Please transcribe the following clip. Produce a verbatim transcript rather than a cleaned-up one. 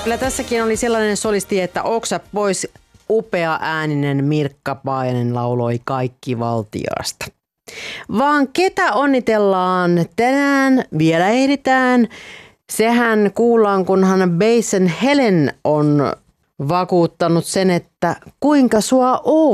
Kyllä tässäkin oli sellainen solisti, että oksa pois, upea ääninen Mirkka Paajanen lauloi Kaikki valtiasta. Vaan ketä onnitellaan tänään? Vielä ehditään. Sehän kuullaan, kunhan Basen Helen on vakuuttanut sen, että kuinka sua oo.